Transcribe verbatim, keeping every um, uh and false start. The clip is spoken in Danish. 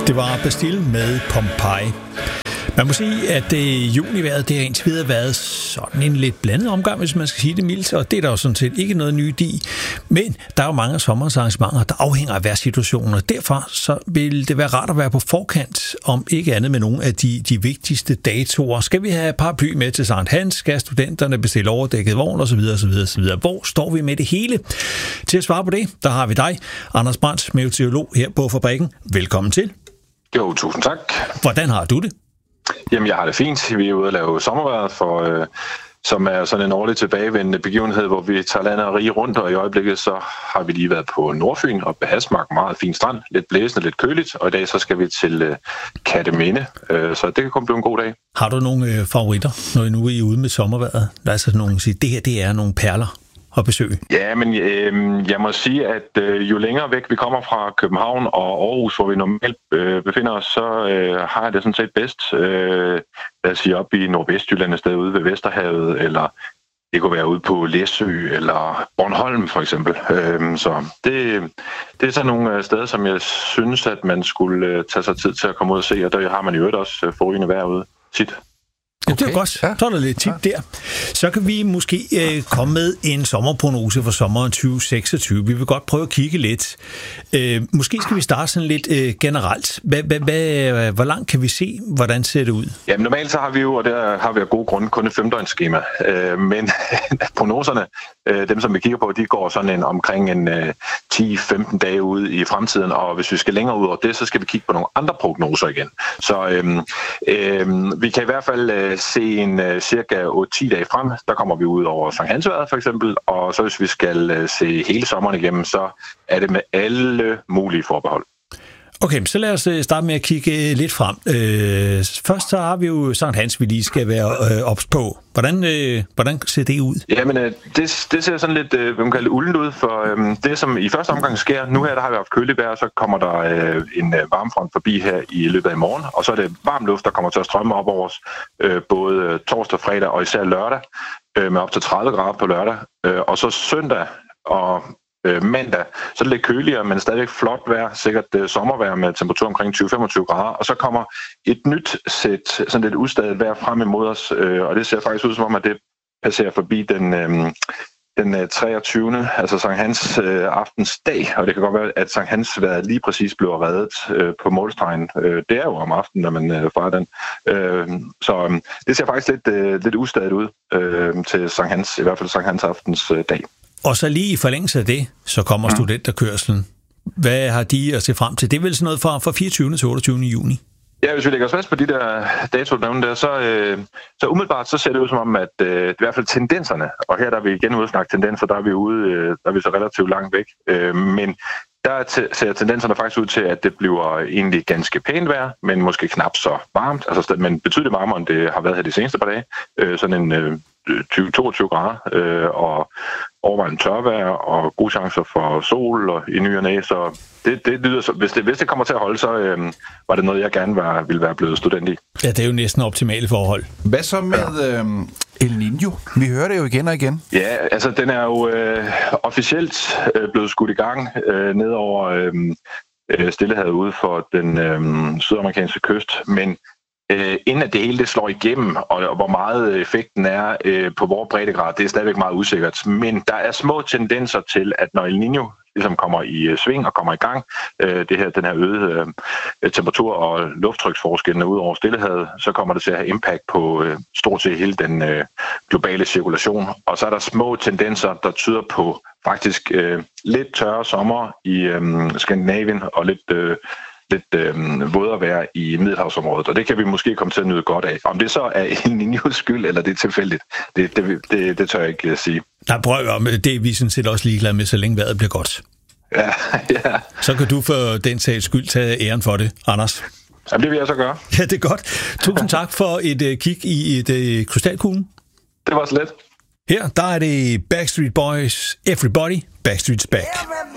Det var Bastille med Pompeii. Man må sige, at det juniværet, det har indtil videre været sådan en lidt blandet omgang, hvis man skal sige det mildt, og det er der jo sådan set ikke noget nyt i. Men der er jo mange af sommerens arrangementer, der afhænger af vejrsituationen, og derfor så vil det være rart at være på forkant, om ikke andet med nogle af de, de vigtigste datoer. Skal vi have paraply med til Sankt Hans? Skal studenterne bestille overdækket vogn? Osv. osv. osv. Hvor står vi med det hele? Til at svare på det, der har vi dig, Anders Brandt, meteorolog her på Fabrikken. Velkommen til. Jo, tusind tak. Hvordan har du det? Jamen, jeg har det fint. Vi er ude at lave sommerværet, for, øh, som er sådan en årligt tilbagevendende begivenhed, hvor vi tager landet og rige rundt, og i øjeblikket så har vi lige været på Nordfyn og Behasmark, meget fin strand, lidt blæsende, lidt køligt, og i dag så skal vi til øh, Katteminde, øh, så det kan kun blive en god dag. Har du nogle øh, favoritter, når nu er I ude med sommerværet? Der er så nogen, siger, det her det er nogle perler at besøge. Ja, men øh, jeg må sige, at øh, jo længere væk vi kommer fra København og Aarhus, hvor vi normalt øh, befinder os, så øh, har jeg det sådan set bedst. Øh, lad os sige op i Nordvestjylland, et sted ude ved Vesterhavet, eller det kunne være ude på Læsø eller Bornholm for eksempel. Øh, så det, det er sådan nogle steder, som jeg synes, at man skulle øh, tage sig tid til at komme ud og se, og der har man jo også øh, forrygende vejr ude tit. Ja, det er godt. Så er der lidt tip der. Så kan vi måske øh, komme med en sommerprognose for sommeren tyve seksogtyve. Vi vil godt prøve at kigge lidt. Øh, måske skal vi starte sådan lidt øh, generelt. Hva, hva, hva, hvor langt kan vi se, hvordan ser det ud? Jamen normalt så har vi jo, og der har vi af gode grunde, kun et femdøgnsskema. Øh, men prognoserne, øh, dem som vi kigger på, de går sådan en, omkring en øh, ti femten dage ude i fremtiden. Og hvis vi skal længere ud over det, så skal vi kigge på nogle andre prognoser igen. Så øh, øh, vi kan i hvert fald øh, se en uh, cirka otte ti dage frem, der kommer vi ud over Sankt Hansværet for eksempel, og så hvis vi skal uh, se hele sommeren igennem, så er det med alle mulige forbehold. Okay, så lad os starte med at kigge lidt frem. Øh, først så har vi jo Sankt Hans, vi lige skal være øh, ops på. Hvordan, øh, hvordan ser det ud? Jamen, øh, det, det ser sådan lidt, øh, hvad man kalder det, uldent ud, for øh, det som i første omgang sker, nu her der har vi haft køligt vejr, så kommer der øh, en øh, varmefront forbi her i løbet af i morgen, og så er det varm luft, der kommer til at strømme op over os, øh, både torsdag, fredag og især lørdag, øh, med op til tredive grader på lørdag, øh, og så søndag og Øh, mandag, så er det lidt køligere, men stadigvæk flot vejr, sikkert øh, sommervejr med temperatur omkring tyve til femogtyve grader, og så kommer et nyt sæt, sådan lidt udstadet vejr frem imod os, øh, og det ser faktisk ud som om, at det passerer forbi den, øh, den øh, treogtyvende, altså Sankt Hans øh, aftens dag, og det kan godt være, at Sankt Hans vejret lige præcis bliver reddet øh, på målstregen. Øh, det er jo om aftenen, når man øh, fejrer den. Øh, så øh, det ser faktisk lidt, øh, lidt udstadet ud øh, til Sankt Hans, i hvert fald Sankt Hans aftens øh, dag. Og så lige i forlængelse af det, så kommer studenterkørslen. Hvad har de at se frem til? Det er vel sådan noget fra, fra fireogtyvende til otteogtyvende juni? Ja, hvis vi lægger os fast på de der datoer, der, så, øh, så umiddelbart så ser det ud som om, at øh, i hvert fald tendenserne, og her der er vi igen ude at snakke tendenser, der er vi ude, øh, der er vi så relativt langt væk, øh, men der t- ser tendenserne faktisk ud til, at det bliver egentlig ganske pænt vejr, men måske knap så varmt, altså, men betydeligt varmere, end det har været her de seneste par dage, øh, sådan en øh, tyve til toogtyve grader, øh, og overvejende tørvejr og gode chancer for sol og i ny og næ, så det, det lyder så, hvis det, hvis det kommer til at holde, så øh, var det noget, jeg gerne var, ville være blevet student i. Ja, det er jo næsten optimale forhold. Hvad så med ja. øh, El Niño? Vi hører det jo igen og igen. Ja, altså den er jo øh, officielt øh, blevet skudt i gang øh, ned over øh, Stillehavet ude for den øh, sydamerikanske kyst, men Øh, inden at det hele det slår igennem, og, og hvor meget effekten er øh, på vores breddegrad, det er stadigvæk meget usikkert. Men der er små tendenser til, at når El Niño ligesom kommer i øh, sving og kommer i gang, øh, det her, den her øgede øh, temperatur- og lufttryksforskellene ud over Stillehavet, så kommer det til at have impact på øh, stort set hele den øh, globale cirkulation. Og så er der små tendenser, der tyder på faktisk øh, lidt tørre sommer i øh, Skandinavien og lidt øh, lidt øh, vådere vejr i Middelhavsområdet, og det kan vi måske komme til at nyde godt af. Om det så er El Niños skyld, eller det er tilfældigt, det, det, det, det tør jeg ikke sige. Nej, prøv om det er vi sådan set også ligeglade med, så længe vejret bliver godt. Ja, ja. Så kan du for den sags skyld tage æren for det, Anders. Jamen, det vil jeg så gøre. Ja, det er godt. Tusind tak for et uh, kig i et uh, krystalkuglen. Det var så let. Her, der er det Backstreet Boys, Everybody, Backstreet's Back.